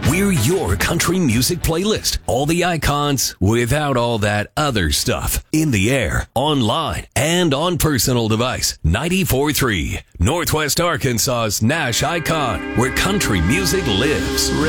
We're your country music playlist. All the icons without all that other stuff. In the air, online, and on personal device. 94.3, Northwest Arkansas's Nash Icon, where country music lives.